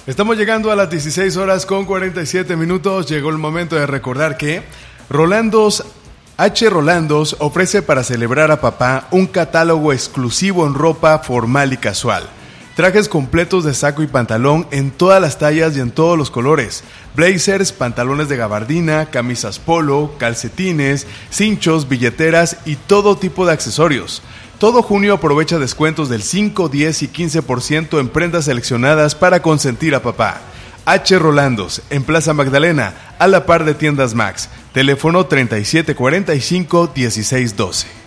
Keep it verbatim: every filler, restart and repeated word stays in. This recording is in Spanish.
Estamos llegando a las dieciséis horas con cuarenta y siete minutos. Llegó el momento de recordar que Rolandos, H. Rolandos ofrece para celebrar a papá un catálogo exclusivo en ropa formal y casual. Trajes completos de saco y pantalón en todas las tallas y en todos los colores. Blazers, pantalones de gabardina, camisas polo, calcetines, cinchos, billeteras y todo tipo de accesorios. Todo junio aprovecha descuentos del cinco, diez y quince por ciento en prendas seleccionadas para consentir a papá. H. Rolandos, en Plaza Magdalena, a la par de Tiendas Max. Teléfono treinta y siete cuarenta y cinco, dieciséis doce.